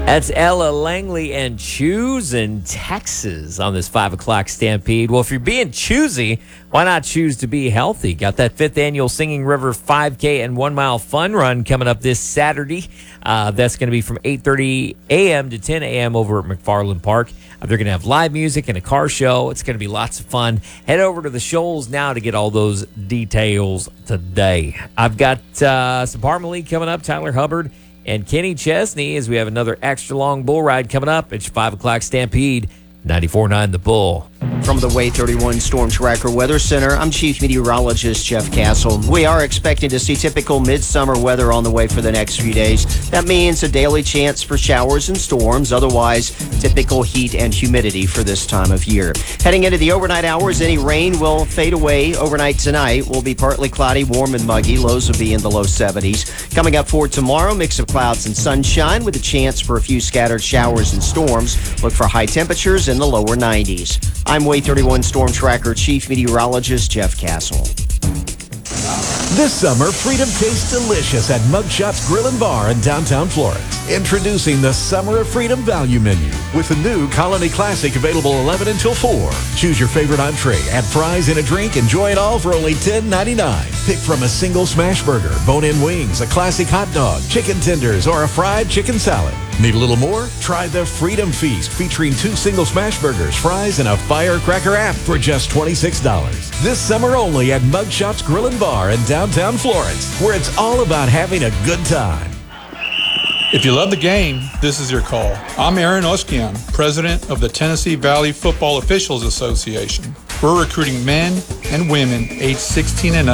That's Ella Langley and Choose in Texas on this 5 o'clock Stampede. Well, if you're being choosy, why not choose to be healthy? Got that 5th annual Singing River 5K and 1 mile fun run coming up this Saturday. That's going to be from 8:30 a.m. to 10 a.m. over at McFarland Park. They're going to have live music and a car show. It's going to be lots of fun. Head over to the Shoals now to get all those details today. I've got some Parma League coming up, Tyler Hubbard and Kenny Chesney, as we have another extra long bull ride coming up. It's 5 o'clock Stampede, 94.9 The Bull. From the Way 31 Storm Tracker Weather Center, I'm Chief Meteorologist Jeff Castle. We are expecting to see typical midsummer weather on the way for the next few days. That means a daily chance for showers and storms, otherwise typical heat and humidity for this time of year. Heading into the overnight hours, any rain will fade away. Overnight tonight will be partly cloudy, warm and muggy. Lows will be in the low 70s. Coming up for tomorrow, mix of clouds and sunshine with a chance for a few scattered showers and storms. Look for high temperatures in the lower 90s. I'm Way 31 Storm Tracker Chief Meteorologist Jeff Castle. This summer, freedom tastes delicious at Mugshots Grill and Bar in downtown Florence. Introducing the Summer of Freedom Value Menu with the new Colony Classic available 11 until 4. Choose your favorite entree, add fries and a drink, enjoy it all for only $10.99. Pick from a single smash burger, bone-in wings, a classic hot dog, chicken tenders, or a fried chicken salad. Need a little more? Try the Freedom Feast featuring 2 single smash burgers, fries, and a firecracker app for just $26. This summer only at Mugshots Grill and Bar in downtown Florence, where it's all about having a good time. If you love the game, this is your call. I'm Aaron Oskian, president of the Tennessee Valley Football Officials Association. We're recruiting men and women aged 16 and up